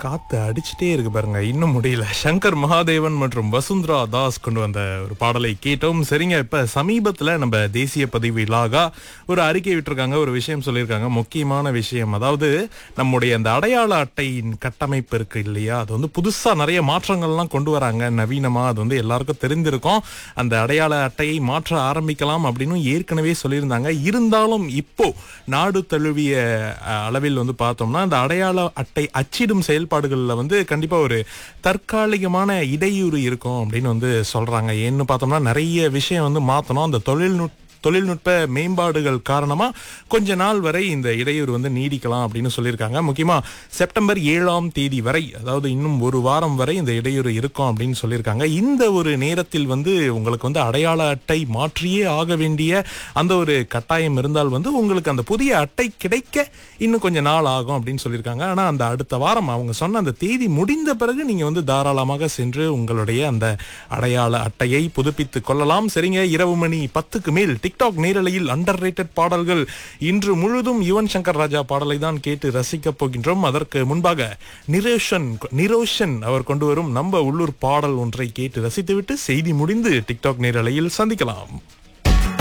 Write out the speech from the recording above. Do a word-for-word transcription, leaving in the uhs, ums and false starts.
காத்து அடிச்சுட்டே இருக்கு பாருங்க, இன்னும் முடியல. சங்கர் மகாதேவன் மற்றும் வசுந்தரா தாஸ் கொண்டு வந்த ஒரு பாடலை கேட்டோம். சரிங்க, இப்ப சமீபத்துல நம்ம தேசிய பதிவு இலாகா ஒரு அறிக்கை விட்டுருக்காங்க, ஒரு விஷயம் சொல்லியிருக்காங்க, முக்கியமான விஷயம். அதாவது நம்முடைய அந்த அடையாள அட்டையின் கட்டமைப்பு இருக்கு இல்லையா, அது வந்து புதுசா நிறைய மாற்றங்கள்லாம் கொண்டு வராங்க நவீனமா. அது வந்து எல்லாருக்கும் தெரிந்திருக்கும். அந்த அடையாள அட்டையை மாற்ற ஆரம்பிக்கலாம் அப்படின்னு ஏற்கனவே சொல்லியிருந்தாங்க. இருந்தாலும் இப்போ நாடு தழுவிய அஹ், அளவில் வந்து பார்த்தோம்னா அந்த அடையாள அட்டை அச்சிடும் செயல்பாடுகள்ல வந்து கண்டிப்பா ஒரு தற்காலிகமான இடையூறு இருக்கும் அப்படின்னு வந்து சொல்றாங்க. ஏன்னு பார்த்தோம்னா நிறைய விஷயம் வந்து மாத்தணும். அந்த தொழில்நுட்ப தொழில்நுட்ப மேம்பாடுகள் காரணமா கொஞ்ச நாள் வரை இந்த இடையூறு வந்து நீடிக்கலாம் அப்படின்னு சொல்லியிருக்காங்க. முக்கியமா செப்டம்பர் ஏழாம் தேதி வரை, அதாவது இன்னும் ஒரு வாரம் வரை இந்த இடையூறு இருக்கும் அப்படின்னு சொல்லியிருக்காங்க. இந்த ஒரு நேரத்தில் வந்து உங்களுக்கு வந்து அடையாள அட்டை மாற்றியே ஆக வேண்டிய அந்த ஒரு கட்டாயம் இருந்தால் வந்து உங்களுக்கு அந்த புதிய அட்டை கிடைக்க இன்னும் கொஞ்ச நாள் ஆகும் அப்படின்னு சொல்லியிருக்காங்க. ஆனா அந்த அடுத்த வாரம் அவங்க சொன்ன அந்த தேதி முடிந்த பிறகு நீங்க வந்து தாராளமாக சென்று உங்களுடைய அந்த அடையாள அட்டையை புதுப்பித்துக் கொள்ளலாம். சரிங்க, இரவு மணி பத்துக்கு மேல் டிக்டாக் நேரலையில் அண்டர் ரேட்டட் பாடல்கள். இன்று முழுதும் யுவன் சங்கர் ராஜா பாடலை தான் கேட்டு ரசிக்க போகின்றோம். அதற்கு முன்பாக நிரோஷன் நிரோஷன் அவர் கொண்டு வரும் நம்ம உள்ளூர் பாடல் ஒன்றை கேட்டு ரசித்துவிட்டு செய்தி முடிந்து டிக்டாக் நேரலையில் சந்திக்கலாம்.